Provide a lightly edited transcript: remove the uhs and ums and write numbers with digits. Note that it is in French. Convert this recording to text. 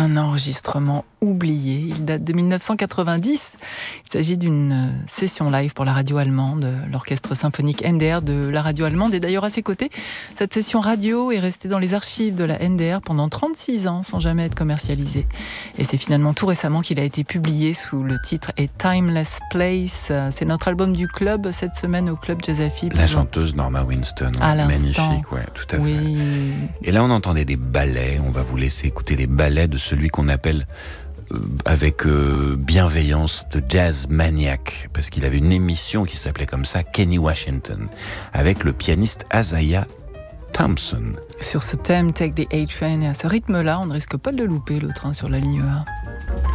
Un enregistrement oublié. Il date de 1990. Il s'agit d'une session live pour la radio allemande, l'orchestre symphonique NDR de la radio allemande. Et d'ailleurs, à ses côtés, cette session radio est restée dans les archives de la NDR pendant 36 ans sans jamais être commercialisée. Et c'est finalement tout récemment qu'il a été publié sous le titre A Timeless Place. C'est notre album du club cette semaine au club Jazz AFib. La chanteuse Norma Winston, magnifique, ouais, tout à fait. Et là, on entendait des ballets. On va vous laisser écouter les ballets de celui qu'on appelle avec bienveillance de Jazz Maniac, parce qu'il avait une émission qui s'appelait comme ça, Kenny Washington, avec le pianiste Isaiah Thompson. Sur ce thème, Take the A-Train, et à ce rythme-là, on ne risque pas de le louper, le train sur la ligne 1.